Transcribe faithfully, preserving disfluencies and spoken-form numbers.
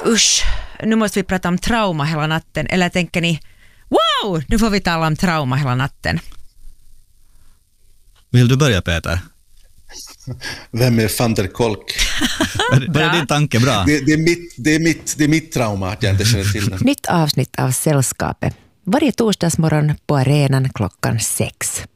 Usch, nu måste vi prata om trauma hela natten. Eller tänker ni, wow, nu får vi tala om trauma hela natten. Vill du börja, Peter? Vem är van der Kolk? Börjar din tanke bra? Det, det, är mitt, det, är mitt, det är mitt trauma att jag inte känner till den. Nytt avsnitt av Sällskapet. Varje torsdagsmorgon på arenan klockan sex.